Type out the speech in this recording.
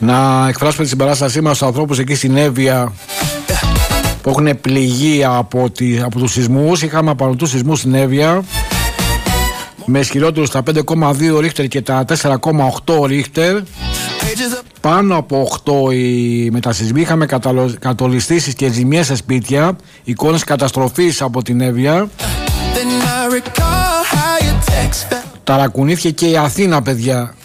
Να εκφράσουμε τη συμπαράστασή μας στους ανθρώπους εκεί στην Εύβοια που έχουν πληγεί από τους σεισμούς. Είχαμε απανωτούς σεισμούς στην Εύβοια με ισχυρότερους τα 5,2 ρίχτερ και τα 4,8 ρίχτερ. Πάνω από 8 οι μετασεισμοί. Είχαμε κατολιστήσεις και ζημιές σε σπίτια. Εικόνες καταστροφής από την Εύβοια. Ταρακουνήθηκε και η Αθήνα, παιδιά.